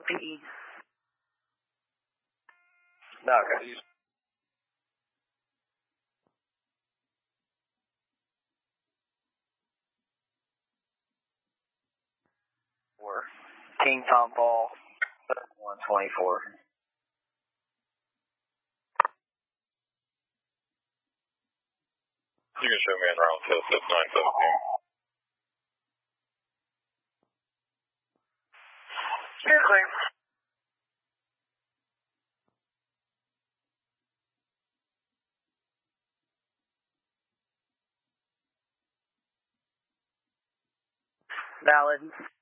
PE. No, okay. King Tom Paul, 124. You can show me en route to 6917. You're clear. Valid.